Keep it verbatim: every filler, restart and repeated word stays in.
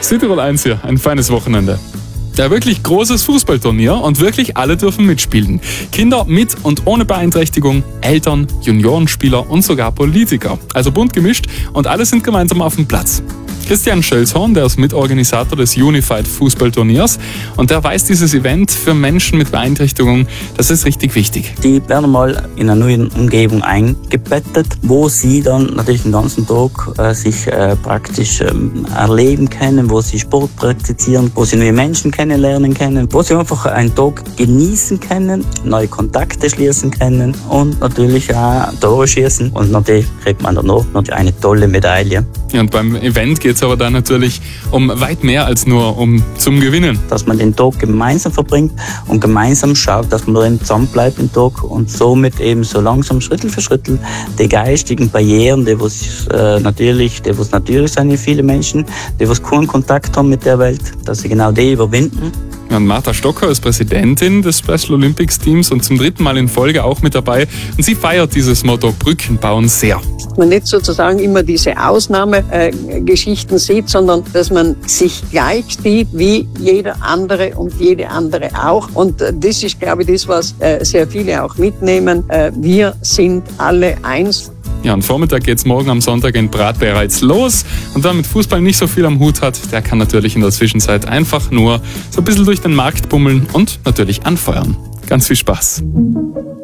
Südtirol eins hier, ein feines Wochenende. Ja, wirklich großes Fußballturnier und wirklich alle dürfen mitspielen. Kinder mit und ohne Beeinträchtigung, Eltern, Juniorenspieler und sogar Politiker. Also bunt gemischt und alle sind gemeinsam auf dem Platz. Christian Schölzhorn, der ist Mitorganisator des Unified Fußballturniers und der weiß, dieses Event für Menschen mit Beeinträchtigung, das ist richtig wichtig. Die werden mal in einer neuen Umgebung eingebettet, wo sie dann natürlich den ganzen Tag äh, sich äh, praktisch ähm, erleben können, wo sie Sport praktizieren, wo sie neue Menschen kennenlernen können, wo sie einfach einen Tag genießen können, neue Kontakte schließen können und natürlich auch Tore schießen und natürlich kriegt man danach noch eine tolle Medaille. Ja, und beim Event geht es aber dann natürlich um weit mehr als nur um zum Gewinnen. Dass man den Tag gemeinsam verbringt und gemeinsam schaut, dass man eben zusammen bleibt im Tag und somit eben so langsam Schritt für Schritt die geistigen Barrieren, die was äh, natürlich, die was natürlich sind in viele Menschen, die was keinen Kontakt haben mit der Welt, dass sie genau die überwinden. Ja, und Martha Stocker ist Präsidentin des Special Olympics Teams und zum dritten Mal in Folge auch mit dabei. Und sie feiert dieses Motto Brücken bauen sehr. Dass man nicht sozusagen immer diese Ausnahmegeschichten äh, sieht, sondern dass man sich gleich sieht wie jeder andere und jede andere auch. Und äh, das ist, glaube ich, das, was äh, sehr viele auch mitnehmen. Äh, wir sind alle eins. Ja, am Vormittag geht's morgen am Sonntag in Prad bereits los. Und wer mit Fußball nicht so viel am Hut hat, der kann natürlich in der Zwischenzeit einfach nur so ein bisschen durch den Markt bummeln und natürlich anfeuern. Ganz viel Spaß.